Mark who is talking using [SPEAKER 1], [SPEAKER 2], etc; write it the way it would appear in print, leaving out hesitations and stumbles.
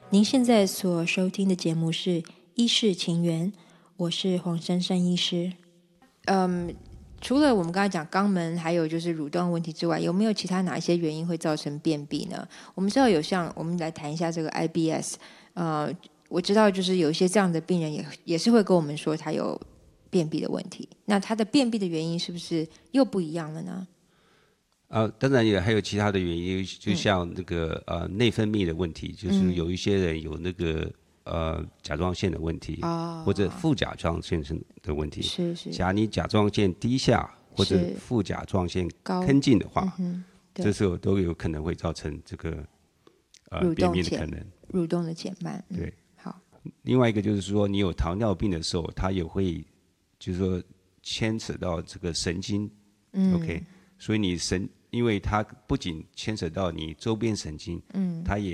[SPEAKER 1] 您现在所收听的节目是《医事情缘》，我是黄珊珊医师。除了我们刚才讲肛门还有就是蠕动问题之外，有没有其他哪一些原因会造成便秘呢？我们知道有像，我们来谈一下这个 IBS。我知道就是有一些这样的病人也是会跟我们说他有便秘的问题。那他的便秘的原因是不是又不一样了呢？
[SPEAKER 2] 当然也还有其他的原因，就像那个内分泌的问题，就是有一些人有那个甲状腺的问题，或者副甲状腺的问题。
[SPEAKER 1] 是。
[SPEAKER 2] 假如你甲状腺低下或者副甲状腺亢进的话，这时候都有可能会造成这个便秘的可能。
[SPEAKER 1] 蠕动的减慢。
[SPEAKER 2] 对。
[SPEAKER 1] 好。
[SPEAKER 2] 另外一个就是说，你有糖尿病的时候，它也会就是说牵扯到这个神经。OK。所以因为它不仅牵扯到你周边神经，它也